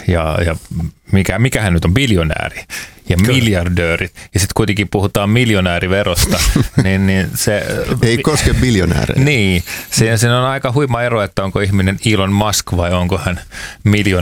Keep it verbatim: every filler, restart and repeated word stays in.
ja, ja mikä, mikähän nyt on biljonääri ja Kyllä. miljardöörit, ja sitten kuitenkin puhutaan miljonääriverosta, niin, niin se... Ei koske biljonäärejä. Niin, se, se on aika huima ero, että onko ihminen Elon Musk vai onko hän miljonääri.